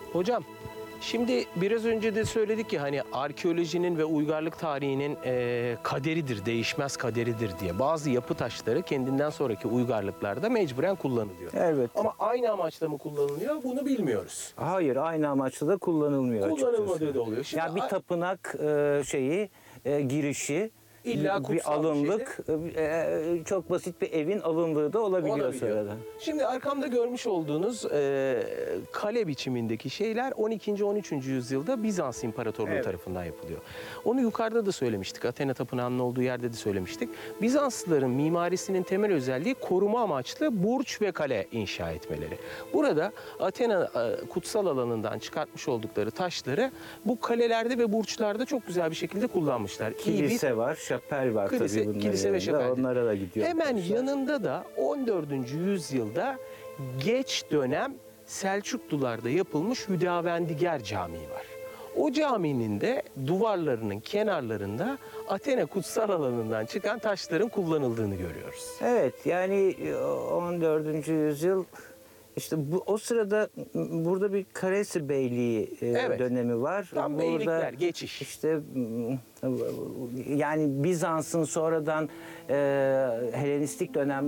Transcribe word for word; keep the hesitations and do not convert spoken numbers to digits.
Hocam, şimdi biraz önce de söyledik ki hani arkeolojinin ve uygarlık tarihinin e, kaderidir, değişmez kaderidir diye. Bazı yapı taşları kendinden sonraki uygarlıklarda mecburen kullanılıyor. Evet. Ama aynı amaçla mı kullanılıyor bunu bilmiyoruz. Hayır, aynı amaçla da kullanılmıyor Kullanılmadığı açıkçası. da oluyor. Şimdi Ya bir a- tapınak e, şeyi, e, girişi, İlla kutsal bir bir alımlık, e, çok basit bir evin alındığı da olabiliyor, Olabiliyor. sonradan. Şimdi arkamda görmüş olduğunuz e, kale biçimindeki şeyler on ikinci on üçüncü yüzyılda Bizans İmparatorluğu Evet. tarafından yapılıyor. Onu yukarıda da söylemiştik. Athena Tapınağı'nın olduğu yerde de söylemiştik. Bizanslıların mimarisinin temel özelliği koruma amaçlı burç ve kale inşa etmeleri. Burada Athena e, kutsal alanından çıkartmış oldukları taşları bu kalelerde ve burçlarda çok güzel bir şekilde kullanmışlar. İyi bir- Kilise var, şapel var Kilise- tabii bunların kilise ve yanında. şapel. Onlara da gidiyor. Hemen arkadaşlar. yanında da on dördüncü yüzyılda geç dönem Selçuklularda yapılmış Hüdavendigar Camii var. O caminin de duvarlarının kenarlarında Athena kutsal alanından çıkan taşların kullanıldığını görüyoruz. Evet, yani on dördüncü yüzyıl işte bu o sırada burada bir Karesi Beyliği e, Evet. dönemi var. Tam Burada beylikler, geçiş. İşte yani Bizans'ın sonradan e, Helenistik dönem